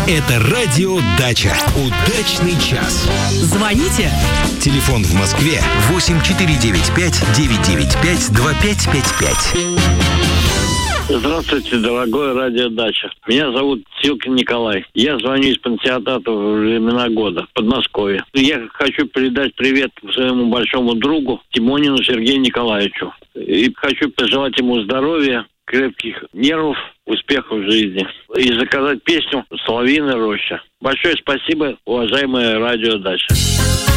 Это радио «Дача». Удачный час. Звоните. Телефон в Москве 8495-995-2555. Здравствуйте, дорогой радио «Дача». Меня зовут Силкин Николай. Я звоню из пансионата в времена года, в Подмосковье. Я хочу передать привет своему большому другу Тимонину Сергею Николаевичу. И хочу пожелать ему здоровья, крепких нервов, успехов в жизни. И заказать песню «Соловьиная роща». Большое спасибо, уважаемая радио «Дача».